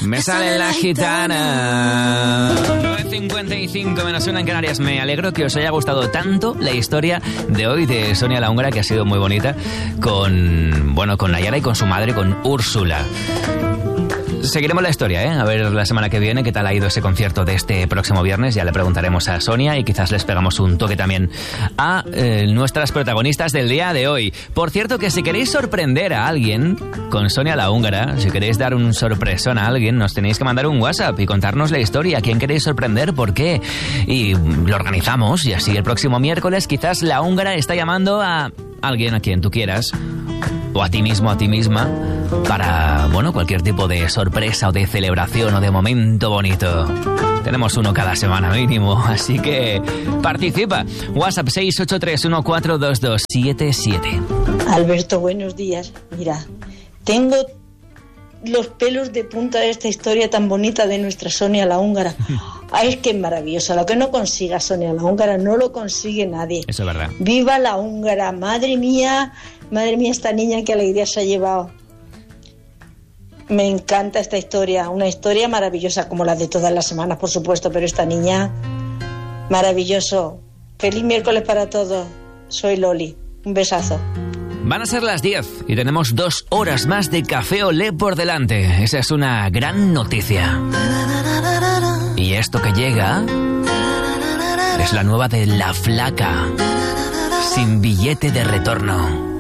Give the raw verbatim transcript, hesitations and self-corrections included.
Me sale la gitana. nueve cincuenta y cinco menos una en Canarias. Me alegro que os haya gustado tanto la historia de hoy de Sonia la Húngara, que ha sido muy bonita, con, bueno, con Nayara y con su madre, con Úrsula. Seguiremos la historia, ¿eh? A ver la semana que viene qué tal ha ido ese concierto de este próximo viernes. Ya le preguntaremos a Sonia y quizás les pegamos un toque también a eh, nuestras protagonistas del día de hoy. Por cierto, que si queréis sorprender a alguien con Sonia la Húngara, si queréis dar un sorpresón a alguien, nos tenéis que mandar un WhatsApp y contarnos la historia. ¿A quién queréis sorprender? ¿Por qué? Y lo organizamos y así el próximo miércoles quizás la Húngara está llamando a alguien a quien tú quieras, o a ti mismo, a ti misma, para, bueno, cualquier tipo de sorpresa o de celebración o de momento bonito. Tenemos uno cada semana mínimo, así que participa. WhatsApp seis ocho tres uno cuatro dos dos siete siete. Alberto, buenos días. Mira, tengo los pelos de punta de esta historia tan bonita de nuestra Sonia la Húngara. Ay, es que es maravillosa. Lo que no consiga Sonia la Húngara no lo consigue nadie. Eso es verdad. ¡Viva la Húngara! Madre mía, madre mía, esta niña qué alegría se ha llevado. Me encanta esta historia, una historia maravillosa, como la de todas las semanas, por supuesto, pero esta niña, maravilloso. Feliz miércoles para todos. Soy Loli. Un besazo. Van a ser las diez y tenemos dos horas más de Café Olé por delante. Esa es una gran noticia. Y esto que llega es la nueva de La Flaca, Sin billete de retorno.